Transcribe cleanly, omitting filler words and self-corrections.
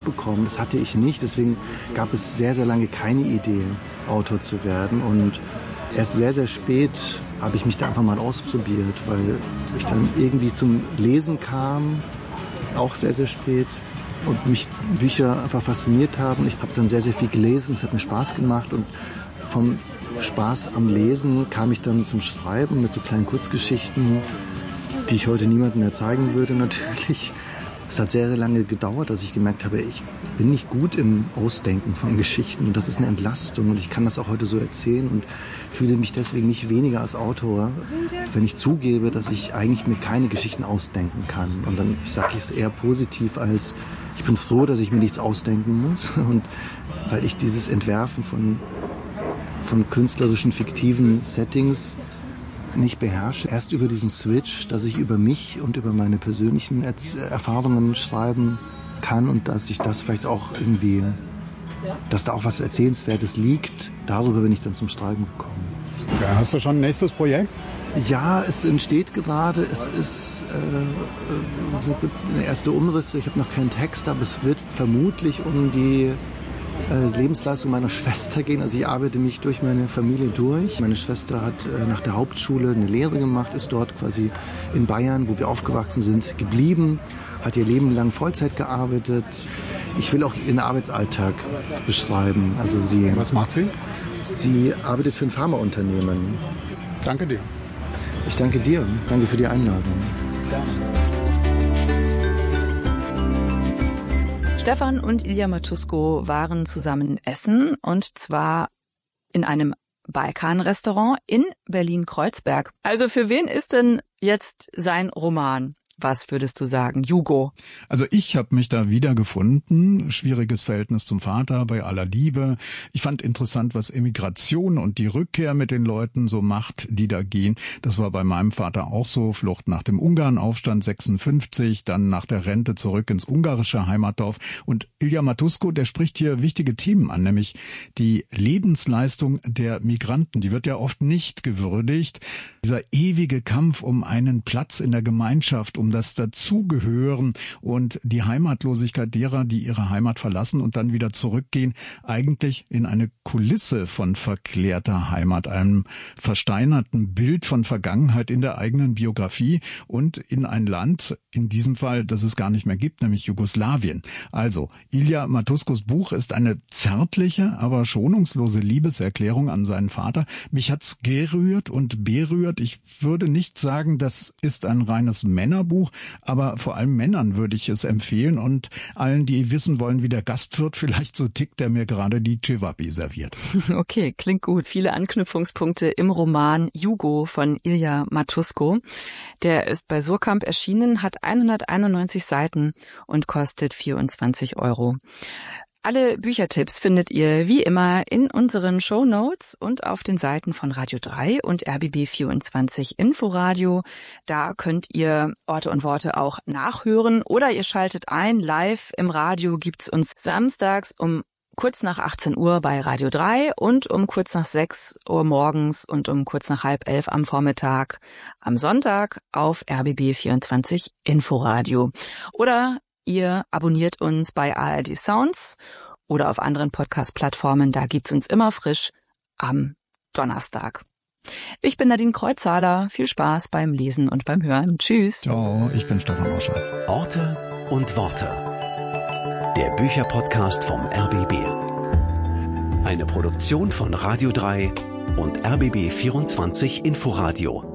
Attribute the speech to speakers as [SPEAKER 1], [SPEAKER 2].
[SPEAKER 1] bekommen. Das hatte ich nicht. Deswegen gab es sehr, sehr lange keine Idee, Autor zu werden. Und erst sehr, sehr spät habe ich mich da einfach mal ausprobiert, weil ich dann irgendwie zum Lesen kam, auch sehr, sehr spät. Und mich Bücher einfach fasziniert haben. Ich habe dann sehr, sehr viel gelesen. Es hat mir Spaß gemacht. Und vom Spaß am Lesen kam ich dann zum Schreiben mit so kleinen Kurzgeschichten, die ich heute niemandem mehr zeigen würde natürlich. Es hat sehr, sehr lange gedauert, dass ich gemerkt habe, ich bin nicht gut im Ausdenken von Geschichten und das ist eine Entlastung und ich kann das auch heute so erzählen und fühle mich deswegen nicht weniger als Autor, wenn ich zugebe, dass ich eigentlich mir keine Geschichten ausdenken kann. Und dann sage ich es eher positiv als, ich bin froh, dass ich mir nichts ausdenken muss und weil ich dieses Entwerfen von künstlerischen, fiktiven Settings nicht beherrsche. Erst über diesen Switch, dass ich über mich und über meine persönlichen Erfahrungen schreiben kann und dass ich das vielleicht auch irgendwie, dass da auch was Erzählenswertes liegt, darüber bin ich dann zum Schreiben gekommen.
[SPEAKER 2] Ja, hast du schon ein nächstes Projekt?
[SPEAKER 1] Ja, es entsteht gerade, es ist eine erste Umrisse, ich habe noch keinen Text, aber es wird vermutlich um die Lebensleistung meiner Schwester gehen. Also ich arbeite mich durch meine Familie durch. Meine Schwester hat nach der Hauptschule eine Lehre gemacht, ist dort quasi in Bayern, wo wir aufgewachsen sind, geblieben, hat ihr Leben lang Vollzeit gearbeitet. Ich will auch ihren Arbeitsalltag beschreiben. Also
[SPEAKER 2] was macht sie?
[SPEAKER 1] Sie arbeitet für ein Pharmaunternehmen.
[SPEAKER 2] Danke dir.
[SPEAKER 1] Ich danke dir. Danke für die Einladung.
[SPEAKER 2] Gerne.
[SPEAKER 3] Stefan und Ilja Matuszko waren zusammen essen und zwar in einem Balkan-Restaurant in Berlin-Kreuzberg. Also für wen ist denn jetzt sein Roman? Was würdest du sagen, Hugo?
[SPEAKER 4] Also ich habe mich da wiedergefunden. Schwieriges Verhältnis zum Vater bei aller Liebe. Ich fand interessant, was Emigration und die Rückkehr mit den Leuten so macht, die da gehen. Das war bei meinem Vater auch so. Flucht nach dem Ungarnaufstand 56, dann nach der Rente zurück ins ungarische Heimatdorf. Und Ilja Matuszko, der spricht hier wichtige Themen an, nämlich die Lebensleistung der Migranten. Die wird ja oft nicht gewürdigt. Dieser ewige Kampf um einen Platz in der Gemeinschaft, um das Dazugehören und die Heimatlosigkeit derer, die ihre Heimat verlassen und dann wieder zurückgehen, eigentlich in eine Kulisse von verklärter Heimat, einem versteinerten Bild von Vergangenheit in der eigenen Biografie und in ein Land, in diesem Fall, das es gar nicht mehr gibt, nämlich Jugoslawien. Also, Ilja Matuszkos Buch ist eine zärtliche, aber schonungslose Liebeserklärung an seinen Vater. Mich hat's gerührt und berührt. Ich würde nicht sagen, das ist ein reines Männerbuch, aber vor allem Männern würde ich es empfehlen und allen, die wissen wollen, wie der Gastwirt vielleicht so tickt, der mir gerade die Cevapi serviert.
[SPEAKER 3] Okay, klingt gut. Viele Anknüpfungspunkte im Roman Hugo von Ilja Matuszko. Der ist bei Surkamp erschienen, hat 191 Seiten und kostet 24 €. Alle Büchertipps findet ihr wie immer in unseren Shownotes und auf den Seiten von Radio 3 und RBB24 Inforadio. Da könnt ihr Orte und Worte auch nachhören oder ihr schaltet ein. Live im Radio gibt's uns samstags um kurz nach 18 Uhr bei Radio 3 und um kurz nach 6 Uhr morgens und um kurz nach 10:30 am Vormittag am Sonntag auf RBB24 Inforadio. Oder ihr abonniert uns bei ARD Sounds oder auf anderen Podcast-Plattformen. Da gibt's uns immer frisch am Donnerstag. Ich bin Nadine Kreuzhaler. Viel Spaß beim Lesen und beim Hören. Tschüss.
[SPEAKER 4] Ciao, ich bin Stefan Oschwald.
[SPEAKER 5] Orte und Worte. Der Bücherpodcast vom RBB. Eine Produktion von Radio 3 und RBB24 Inforadio.